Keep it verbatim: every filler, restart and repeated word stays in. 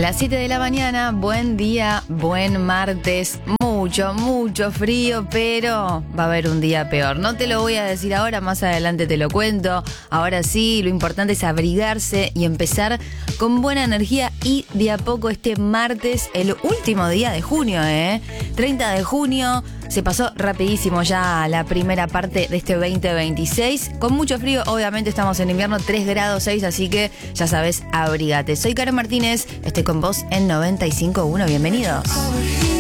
Las siete de la mañana, buen día, buen martes, mucho, mucho frío, pero va a haber un día peor. No te lo voy a decir ahora, más adelante te lo cuento. Ahora sí, lo importante es abrigarse y empezar con buena energía y de a poco este martes, el último día de junio, ¿eh? treinta de junio. Se pasó rapidísimo ya la primera parte de este veinte veintiséis. Con mucho frío, obviamente estamos en invierno, tres grados seis, así que ya sabes, abrígate. Soy Karen Martínez, estoy con vos en noventa y cinco punto uno. Bienvenidos.